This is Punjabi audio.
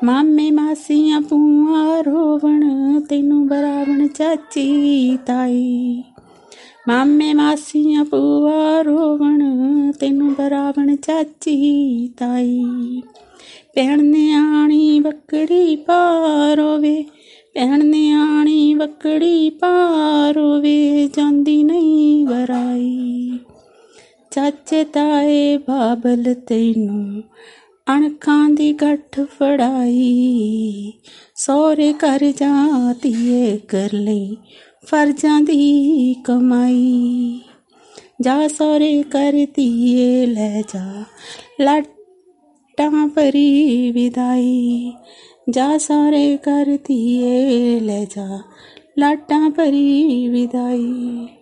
ਮਾਮੇ ਮਾਸੀਆਂ ਭੂਆ ਰੋਵਣ ਤੈਨੂੰ ਬਰਾਵਣ ਚਾਚੀ ਤਾਈ। ਮਾਮੇ ਮਾਸੀਆਂ ਭੂਆ ਰੋਵਣ ਤੈਨੂੰ ਬਰਾਵਣ ਚਾਚੀ ਤਾਈ। ਭੈਣ ਨਿਆਣੀ ਬੱਕੜੀ ਪਾ ਰੋਵੇ, ਭੈਣ ਨਿਆਣੀ ਬੱਕੜੀ ਪਾ ਰੋਵੇ, ਜਾਂਦੀ ਨਹੀਂ ਵਰਾਈ। ਚਾਚੇ ਤਾਏ ਬਾਬਲ ਤੈਨੂੰ ਅਣਖਾਂ ਦੀ ਗੱਠ ਫੜਾਈ। ਸਹੁਰੇ ਘਰ ਜਾ ਧੀਏ ਕਰ ਲਈ ਫਰਜ਼ਾਂ ਦੀ ਕਮਾਈ। ਜਾ ਸਹੁਰੇ ਘਰ ਧੀਏ ਲੈ ਜਾ ਲਾਡਾਂ ਭਰੀ ਵਿਦਾਈ। ਜਾ ਸਹੁਰੇ ਘਰ ਧੀਏ ਲੈ ਜਾ ਲਾਡਾਂ ਭਰੀ ਵਿਦਾਈ।